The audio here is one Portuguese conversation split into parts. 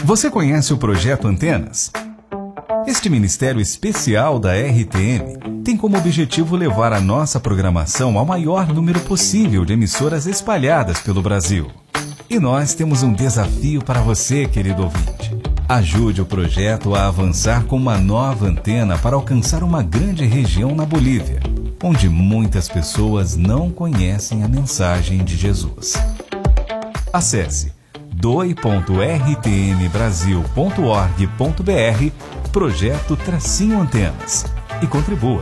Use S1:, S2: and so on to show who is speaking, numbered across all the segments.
S1: Você conhece o Projeto Antenas? Este ministério especial da RTM tem como objetivo levar a nossa programação ao maior número possível de emissoras espalhadas pelo Brasil. E nós temos um desafio para você, querido ouvinte. Ajude o projeto a avançar com uma nova antena para alcançar uma grande região na Bolívia, onde muitas pessoas não conhecem a mensagem de Jesus. Acesse doe.rtmbrasil.org.br Projeto-Antenas e contribua.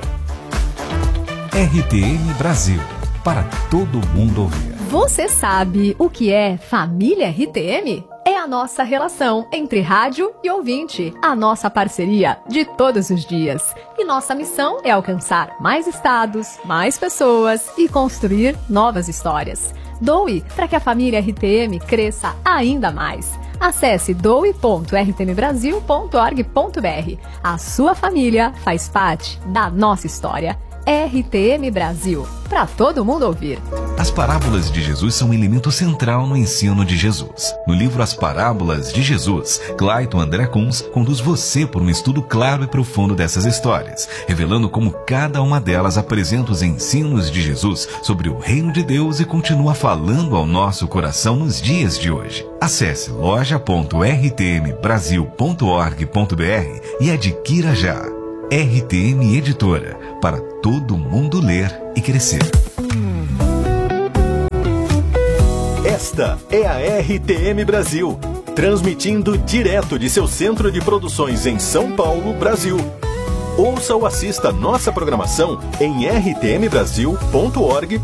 S1: RTM Brasil, para todo mundo ouvir.
S2: Você sabe o que é família RTM? É a nossa relação entre rádio e ouvinte, a nossa parceria de todos os dias. E nossa missão é alcançar mais estados, mais pessoas e construir novas histórias. Doe para que a família RTM cresça ainda mais. Acesse doe.rtmbrasil.org.br. A sua família faz parte da nossa história. RTM Brasil, para todo mundo ouvir.
S1: As parábolas de Jesus são um elemento central no ensino de Jesus. No livro As Parábolas de Jesus, Clayton André Kunz conduz você por um estudo claro e profundo dessas histórias, revelando como cada uma delas apresenta os ensinos de Jesus sobre o reino de Deus e continua falando ao nosso coração nos dias de hoje. Acesse loja.rtmbrasil.org.br e adquira já. RTM Editora, para todo mundo ler e crescer.
S3: Esta é a RTM Brasil, transmitindo direto de seu centro de produções em São Paulo, Brasil. Ouça ou assista nossa programação em rtmbrasil.org.br.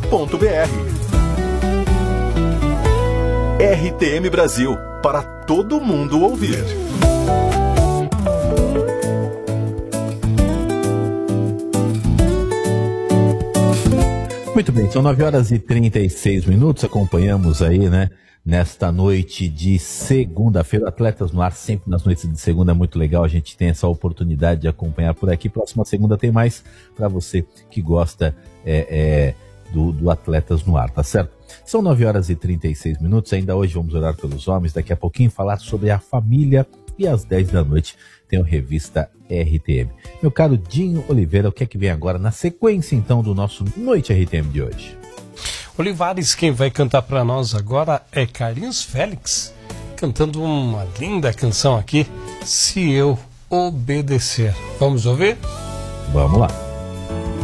S3: RTM Brasil, para todo mundo ouvir.
S4: Muito bem, são 9 horas e 36 minutos, acompanhamos aí, né, nesta noite de segunda-feira, Atletas no Ar, sempre nas noites de segunda, é muito legal, a gente tem essa oportunidade de acompanhar por aqui. Próxima segunda tem mais para você que gosta do Atletas no Ar, tá certo? São 9 horas e 36 minutos, ainda hoje vamos orar pelos homens, daqui a pouquinho falar sobre a família e às 10 da noite tem a revista RTM. Meu caro Dinho Oliveira, o que é que vem agora na sequência então do nosso Noite RTM de hoje?
S5: Olivares, quem vai cantar para nós agora é Carlinhos Félix, cantando uma linda canção aqui, Se Eu Obedecer. Vamos ouvir?
S4: Vamos lá.